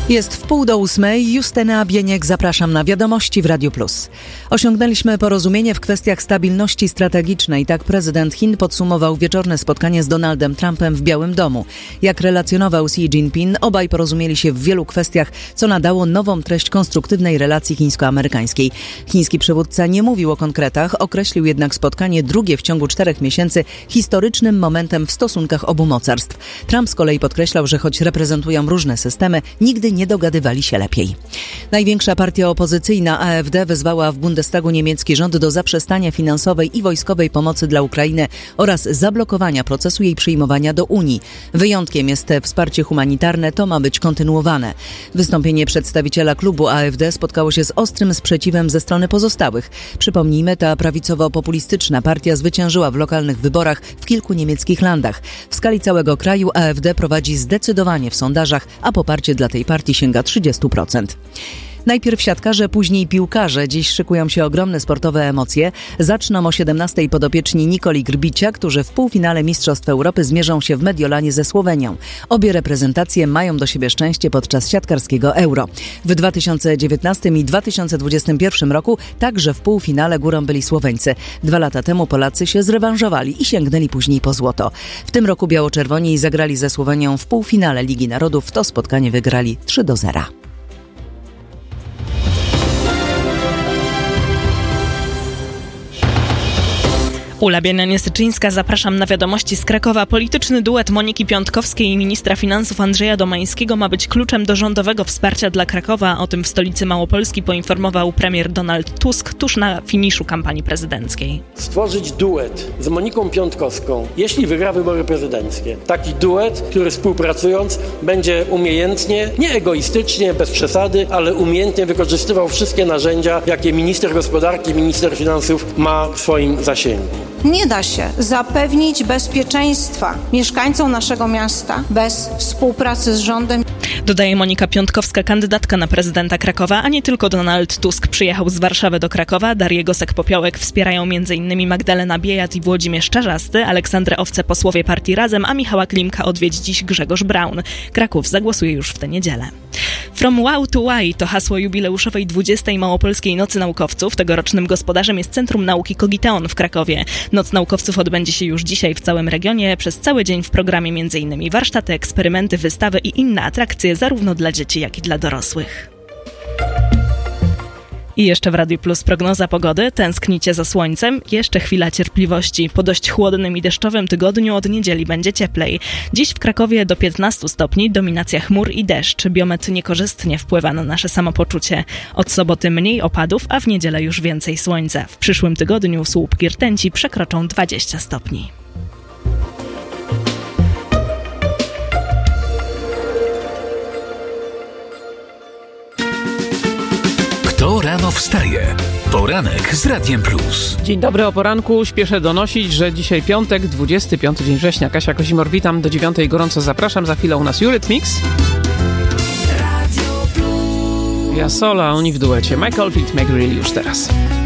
Jest 7:30, Justyna Bieniek, zapraszam na Wiadomości w Radiu Plus. Osiągnęliśmy porozumienie w kwestiach stabilności strategicznej. Tak prezydent Chin podsumował wieczorne spotkanie z Donaldem Trumpem w Białym Domu. Jak relacjonował Xi Jinping, obaj porozumieli się w wielu kwestiach, co nadało nową treść konstruktywnej relacji chińsko-amerykańskiej. Chiński przywódca nie mówił o konkretach, określił jednak spotkanie drugie w ciągu 4 miesięcy historycznym momentem w stosunkach obu mocarstw. Trump z kolei podkreślał, że choć reprezentują różne systemy, nigdy nie dogadywali się lepiej. Największa partia opozycyjna AfD wezwała w Bundestagu niemiecki rząd do zaprzestania finansowej i wojskowej pomocy dla Ukrainy oraz zablokowania procesu jej przyjmowania do Unii. Wyjątkiem jest wsparcie humanitarne, to ma być kontynuowane. Wystąpienie przedstawiciela klubu AfD spotkało się z ostrym sprzeciwem ze strony pozostałych. Przypomnijmy, ta prawicowo-populistyczna partia zwyciężyła w lokalnych wyborach w kilku niemieckich landach. W skali całego kraju AfD prowadzi zdecydowanie w sondażach, a poparcie dla tej partii sięga 30%. Najpierw siatkarze, później piłkarze. Dziś szykują się ogromne sportowe emocje. Zaczną o 17:00 podopieczni Nikoli Grbicia, którzy w półfinale Mistrzostw Europy zmierzą się w Mediolanie ze Słowenią. Obie reprezentacje mają do siebie szczęście podczas siatkarskiego Euro. W 2019 i 2021 roku także w półfinale górą byli Słoweńcy. 2 lata temu Polacy się zrewanżowali i sięgnęli później po złoto. W tym roku biało-czerwoni zagrali ze Słowenią w półfinale Ligi Narodów. To spotkanie wygrali 3-0. Ula Bienianie-Syczyńska, zapraszam na Wiadomości z Krakowa. Polityczny duet Moniki Piątkowskiej i ministra finansów Andrzeja Domańskiego ma być kluczem do rządowego wsparcia dla Krakowa. O tym w stolicy Małopolski poinformował premier Donald Tusk tuż na finiszu kampanii prezydenckiej. Stworzyć duet z Moniką Piątkowską, jeśli wygra wybory prezydenckie. Taki duet, który współpracując będzie umiejętnie, nie egoistycznie, bez przesady, ale umiejętnie wykorzystywał wszystkie narzędzia, jakie minister gospodarki, minister finansów ma w swoim zasięgu. Nie da się zapewnić bezpieczeństwa mieszkańcom naszego miasta bez współpracy z rządem. Dodaje Monika Piątkowska, kandydatka na prezydenta Krakowa, a nie tylko Donald Tusk przyjechał z Warszawy do Krakowa. Darię Gosek-Popiołek wspierają m.in. Magdalena Biejat i Włodzimierz Czarzasty, Aleksandrę Owce posłowie partii Razem, a Michała Klimka odwiedzi dziś Grzegorz Braun. Kraków zagłosuje już w tę niedzielę. From Wow to Why to hasło jubileuszowej 20. Małopolskiej Nocy Naukowców. Tegorocznym gospodarzem jest Centrum Nauki Kogiteon w Krakowie. Noc Naukowców odbędzie się już dzisiaj w całym regionie. Przez cały dzień w programie m.in. warsztaty, eksperymenty, wystawy i inne atrakcje zarówno dla dzieci, jak i dla dorosłych. I jeszcze w Radiu Plus prognoza pogody. Tęsknicie za słońcem? Jeszcze chwila cierpliwości. Po dość chłodnym i deszczowym tygodniu od niedzieli będzie cieplej. Dziś w Krakowie do 15 stopni, dominacja chmur i deszcz. Biometr niekorzystnie wpływa na nasze samopoczucie. Od soboty mniej opadów, a w niedzielę już więcej słońca. W przyszłym tygodniu słupki rtęci przekroczą 20 stopni. Kto rano wstaje? Poranek z Radiem Plus. Dzień dobry, o poranku śpieszę donosić, że dzisiaj piątek, 25 dzień września. Kasia Kozimor, witam, do 9 gorąco zapraszam. Za chwilę u nas Eurythmics. Ja Sola, oni w duecie. Michael Fitzmaurice już teraz.